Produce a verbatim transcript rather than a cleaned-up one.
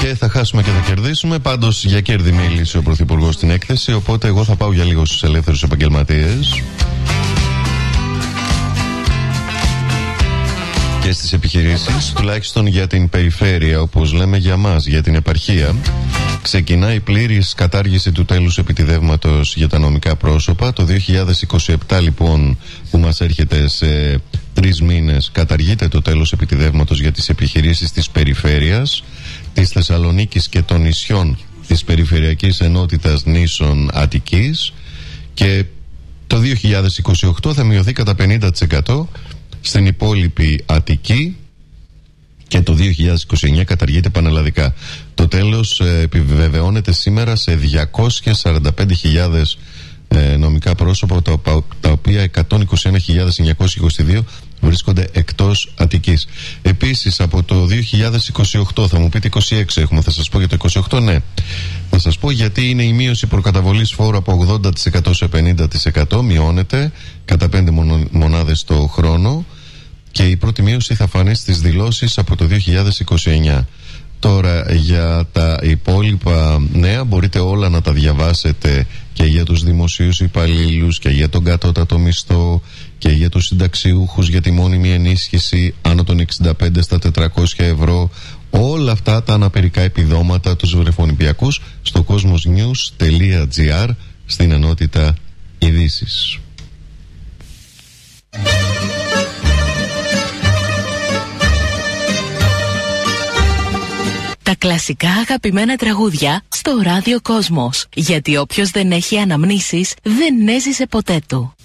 Και θα χάσουμε και θα κερδίσουμε. Πάντως για κέρδη μίλησε ο Πρωθυπουργός στην έκθεση. Οπότε εγώ θα πάω για λίγο στους ελεύθερους επαγγελματίες και στις επιχειρήσεις, τουλάχιστον για την περιφέρεια, όπως λέμε για μας, για την επαρχία. Ξεκινάει η πλήρης κατάργηση του τέλους επιτιδεύματος για τα νομικά πρόσωπα. Το δύο χιλιάδες είκοσι επτά λοιπόν, που μας έρχεται σε τρεις μήνες, καταργείται το τέλος επιτιδεύματος για τις επιχειρήσεις της περιφέρειας, της Θεσσαλονίκης και των νησιών της Περιφερειακής Ενότητας Νήσων Αττικής, και το δύο χιλιάδες είκοσι οκτώ θα μειωθεί κατά πενήντα τοις εκατό στην υπόλοιπη Αττική, και το δύο χιλιάδες είκοσι εννιά καταργείται πανελλαδικά. Το τέλος ε, επιβεβαιώνεται σήμερα σε διακόσιες σαράντα πέντε χιλιάδες ε, νομικά πρόσωπα, τα, τα οποία εκατόν είκοσι ένα χιλιάδες εννιακόσιοι είκοσι δύο βρίσκονται εκτός Αττικής. Επίσης από το δύο χιλιάδες είκοσι οκτώ, θα μου πείτε είκοσι έξι έχουμε, θα σας πω για το είκοσι οκτώ, ναι. Θα σας πω γιατί είναι η μείωση προκαταβολής φόρου από ογδόντα τοις εκατό σε πενήντα τοις εκατό, μειώνεται κατά πέντε μονάδες το χρόνο, και η πρώτη μείωση θα φανεί στις δηλώσεις από το δύο χιλιάδες είκοσι εννιά. Τώρα για τα υπόλοιπα νέα μπορείτε όλα να τα διαβάσετε και για τους δημοσίους υπαλλήλους και για τον κατώτατο μισθό και για τους συνταξιούχους, για τη μόνιμη ενίσχυση άνω των εξήντα πέντε στα τετρακόσια ευρώ. Όλα αυτά τα αναπηρικά επιδόματα, τους βρεφονιπιακούς, στο cosmosnews τελεία gr, στην ενότητα ειδήσεις. Τα κλασικά αγαπημένα τραγούδια στο ράδιο Κόσμος. Γιατί όποιος δεν έχει αναμνήσεις δεν έζησε ποτέ του.